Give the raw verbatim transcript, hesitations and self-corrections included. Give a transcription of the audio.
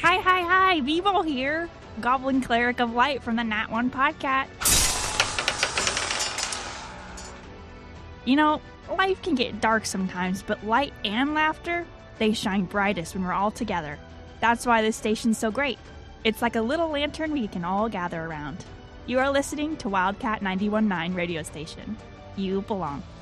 Hi, hi, hi, Beeble here, Goblin Cleric of Light from the Nat one Podcast. You know, life can get dark sometimes, but light and laughter, they shine brightest when we're all together. That's why this station's so great. It's like a little lantern we can all gather around. You are listening to Wildcat ninety-one point nine radio station. You belong.